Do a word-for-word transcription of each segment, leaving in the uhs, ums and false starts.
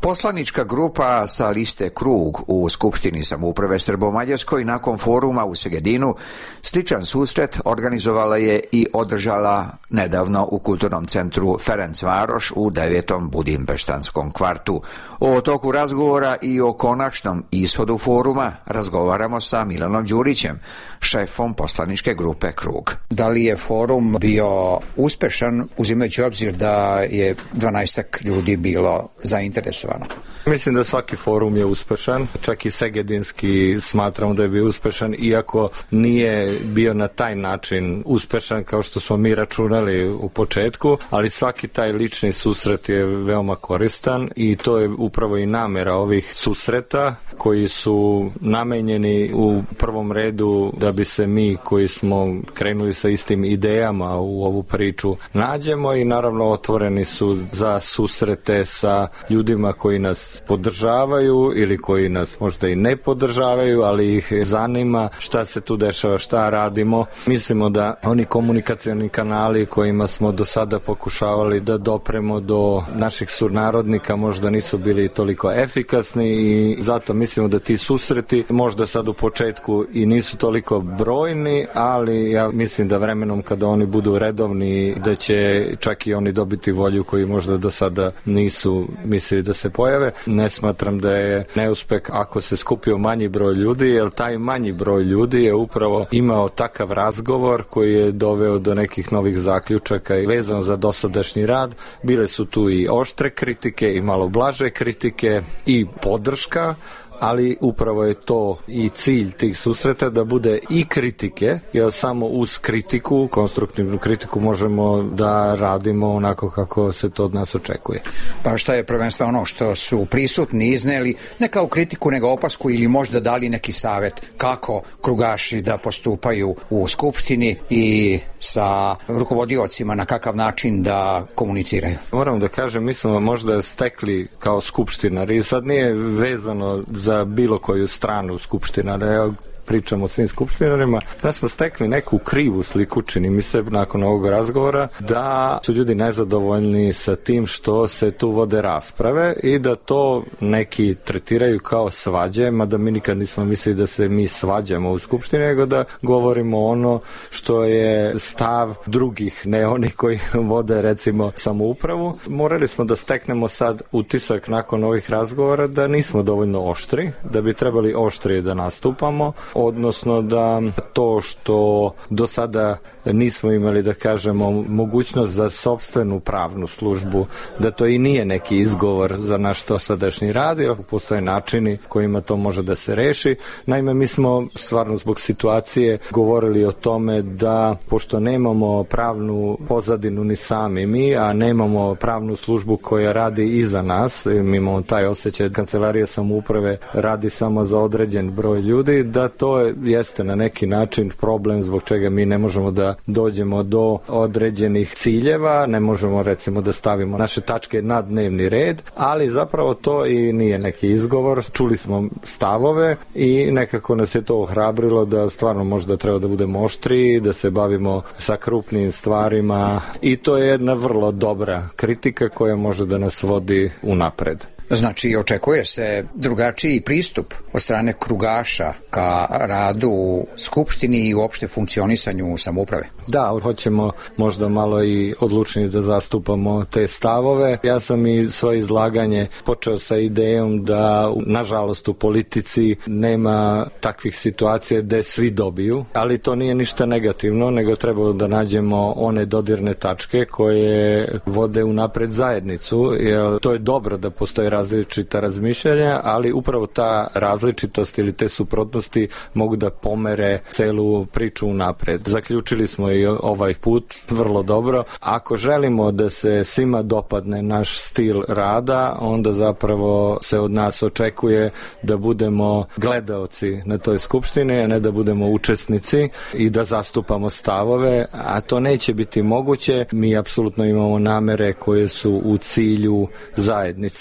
Poslanička grupa sa liste Krug u Skupštini samouprave Srbo-Mađarskoj nakon foruma u Segedinu sličan susret organizovala je i održala nedavno u kulturnom centru Ferencvaroš u devetom budimpeštanskom kvartu. O toku razgovora i o konačnom ishodu foruma razgovaramo sa Milanom Đurićem, šefom poslaničke grupe Krug. Da li je forum bio uspešan, uzimajući obzir da je dvanaestak ljudi bilo zainteresovano? Mislim da svaki forum je uspešan, čak i segedinski smatramo da je bio uspešan, iako nije bio na taj način uspešan kao što smo mi računali u početku, ali svaki taj lični susret je veoma koristan i to je upravo i namera ovih susreta koji su namenjeni u prvom redu da bi se mi koji smo krenuli sa istim idejama u ovu priču nađemo i naravno otvoreni su za susrete sa ljudima koji nas podržavaju ili koji nas možda i ne podržavaju, ali ih zanima šta se tu dešava, šta radimo. Mislimo da oni komunikacioni kanali kojima smo do sada pokušavali da dopremo do naših sunarodnika možda nisu bili toliko efikasni i zato mislimo da ti susreti možda sad u početku i nisu toliko brojni, ali ja mislim da vremenom kada oni budu redovni da će čak i oni dobiti volju koji možda do sada nisu mislili da se pojave. Ne smatram da je neuspeh ako se skupio manji broj ljudi, jer taj manji broj ljudi je upravo imao takav razgovor koji je doveo do nekih novih zaključaka i vezano za dosadašnji rad. Bile su tu i oštre kritike i malo blaže kritike i podrška, ali upravo je to i cilj tih susreta da bude i kritike, jer samo uz kritiku, konstruktivnu kritiku možemo da radimo onako kako se to od nas očekuje. Pa šta je prvenstveno ono što su prisutni izneli, ne kao kritiku nego opasku ili možda dali neki savet kako krugaši da postupaju u Skupštini i sa rukovodiocima na kakav način da komuniciraju? Moram da kažem, mi smo možda stekli kao skupštinari, sad nije vezano za bilo koju stranu skupštinara, pričamo o svim skupštinarima, da smo stekli neku krivu sliku, čini mi se, nakon ovog razgovora, da su ljudi nezadovoljni sa tim što se tu vode rasprave i da to neki tretiraju kao svađe, mada mi nikad nismo mislili da se mi svađamo u skupštini, nego da govorimo ono što je stav drugih, ne oni koji vode, recimo, samoupravu. Morali smo da steknemo sad utisak nakon ovih razgovora da nismo dovoljno oštri, da bi trebali oštrije da nastupamo, odnosno da to što do sada nismo imali, da kažemo, mogućnost za sopstvenu pravnu službu, da to i nije neki izgovor za naš dosadašnji rad, jer postoje načini kojima to može da se reši. Naime, mi smo stvarno zbog situacije govorili o tome da, pošto nemamo pravnu pozadinu ni sami mi, a nemamo pravnu službu koja radi i za nas, mi imamo taj osjećaj, kancelarija samouprave radi samo za određen broj ljudi, da to jeste na neki način problem zbog čega mi ne možemo da dođemo do određenih ciljeva, ne možemo recimo da stavimo naše tačke na dnevni red, ali zapravo to i nije neki izgovor. Čuli smo stavove i nekako nas je to ohrabrilo da stvarno možda treba da budemo oštriji, da se bavimo sa krupnim stvarima i to je jedna vrlo dobra kritika koja može da nas vodi unapred. Znači, očekuje se drugačiji pristup od strane krugaša ka radu u Skupštini i uopšte funkcionisanju samouprave. Da, hoćemo možda malo i odlučnije da zastupamo te stavove. Ja sam i svoje izlaganje počeo sa idejom da, nažalost, u politici nema takvih situacija gde svi dobiju, ali to nije ništa negativno, nego treba da nađemo one dodirne tačke koje vode unapred zajednicu, jer to je dobro da postoji različita razmišljanja, ali upravo ta različitost ili te suprotnosti mogu da pomere celu priču unapred. Zaključili smo i ovaj put vrlo dobro. Ako želimo da se svima dopadne naš stil rada, onda zapravo se od nas očekuje da budemo gledaoci na toj skupštini, a ne da budemo učesnici i da zastupamo stavove, a to neće biti moguće. Mi apsolutno imamo namere koje su u cilju zajednice.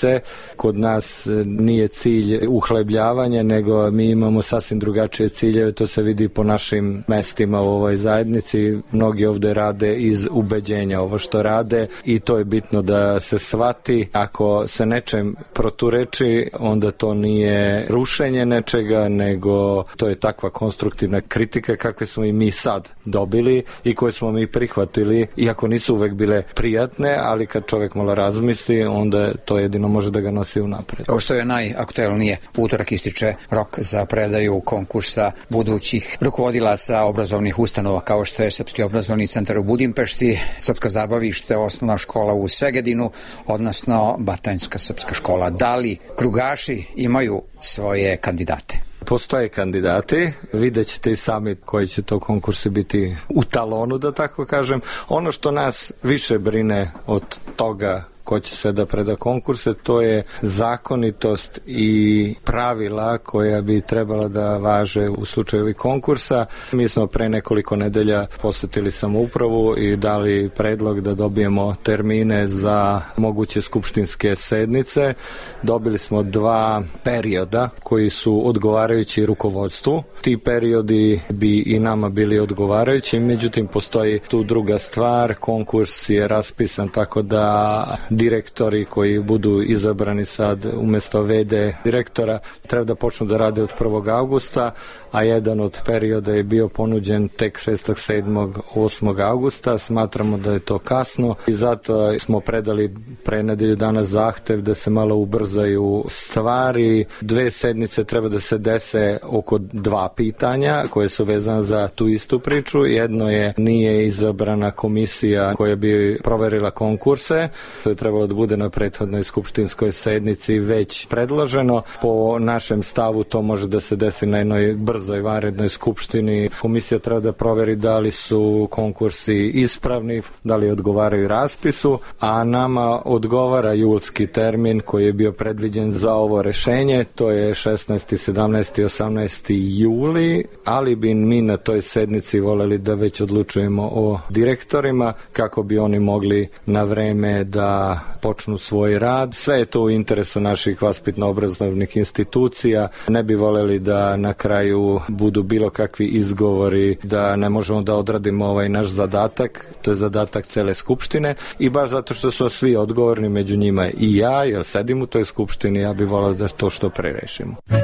Kod nas nije cilj uhlebljavanje, nego mi imamo sasvim drugačije ciljeve, to se vidi po našim mestima u ovoj zajednici. Mnogi ovde rade iz ubeđenja ovo što rade i to je bitno da se shvati. Ako se nečem protureči, onda to nije rušenje nečega, nego to je takva konstruktivna kritika kakve smo i mi sad dobili i koje smo mi prihvatili, iako nisu uvek bile prijatne, ali kad čovjek malo razmisli, onda to jedino može da ga nosi unapred. Ovo što je najaktuelnije, utorak ističe rok za predaju konkursa budućih rukovodilaca obrazovnih ustanova kao što je Srpski obrazovni centar u Budimpešti, Srpsko zabavište, osnovna škola u Segedinu, odnosno Batajnska srpska škola. Da li krugaši imaju svoje kandidate? Postoje kandidati, vidjet ćete i sami koji će to konkursi biti u talonu, da tako kažem. Ono što nas više brine od toga ko će sve da preda konkurse, to je zakonitost i pravila koja bi trebala da važe u slučaju ovih konkursa. Mi smo pre nekoliko nedelja posetili samoupravu i dali predlog da dobijemo termine za moguće skupštinske sednice. Dobili smo dva perioda koji su odgovarajući rukovodstvu. Ti periodi bi i nama bili odgovarajući, međutim postoji tu druga stvar, konkurs je raspisan tako da direktori koji budu izabrani sad umesto ve de direktora treba da počnu da rade od prvog avgusta, a jedan od perioda je bio ponuđen tek šestog, sedmog, osmog avgusta. Smatramo da je to kasno i zato smo predali pre nedelju dana zahtev da se malo ubrzaju stvari. Dve sednice treba da se dese oko dva pitanja koje su vezane za tu istu priču. Jedno je nije izabrana komisija koja bi proverila konkurse. To je trebalo da bude na prethodnoj skupštinskoj sednici već predloženo. Po našem stavu to može da se desi na jednoj brzoj vanrednoj skupštini. Komisija treba da proveri da li su konkursi ispravni, da li odgovaraju raspisu, a nama odgovara julski termin koji je bio predviđen za ovo rešenje. To je šesnaesti, sedamnaesti, osamnaesti juli, ali bi mi na toj sednici voleli da već odlučujemo o direktorima kako bi oni mogli na vreme da počnu svoj rad. Sve je to u interesu naših vaspitno-obrazovnih institucija. Ne bi voleli da na kraju budu bilo kakvi izgovori da ne možemo da odradimo ovaj naš zadatak. To je zadatak cele skupštine i baš zato što su svi odgovorni, među njima i ja, jer sedim u toj skupštini, ja bih voleo da to što pre rešimo.